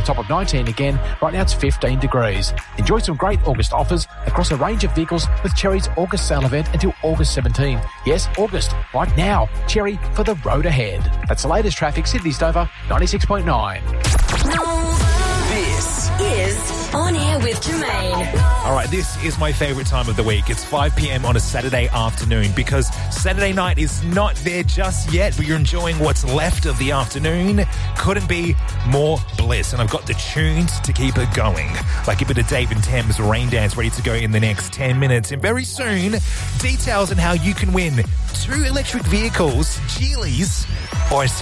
top of 19 again. Right now it's 15 degrees. Enjoy some great August offers across a range of vehicles with Cherry's August sale event until August 17. Yes, August, right now. Cherry for the road ahead. That's the latest traffic. Sydney's Dover, 96.9. This is On Air with Jermaine. All right, this is my favourite time of the week. It's 5 p.m. on a Saturday afternoon because Saturday night is not there just yet, but you're enjoying what's left of the afternoon. Couldn't be more bliss. And I've got the tunes to keep it going. Like a bit of Dave and Thames Rain Dance ready to go in the next 10 minutes. And very soon, details on how you can win 2 electric vehicles, Geely's, or a